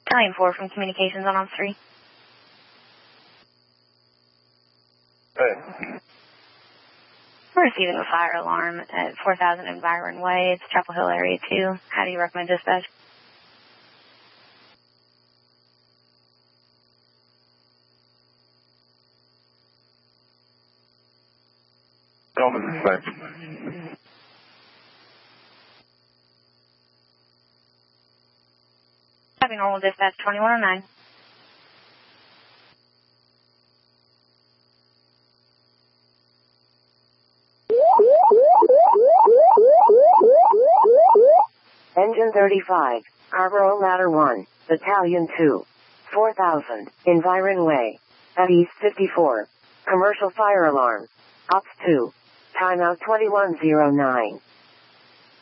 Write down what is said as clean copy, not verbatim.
Battalion 4 from Communications on Ops 3. Hey. We're receiving a fire alarm at 4000 Environ Way. It's Chapel Hill Area 2. How do you recommend dispatch? Delta dispatch. Copy normal dispatch 2109. Engine 35, Scarborough Ladder 1, Battalion 2, 4000, Environ Way, at East 54. Commercial fire alarm. Ops 2. Timeout 2109.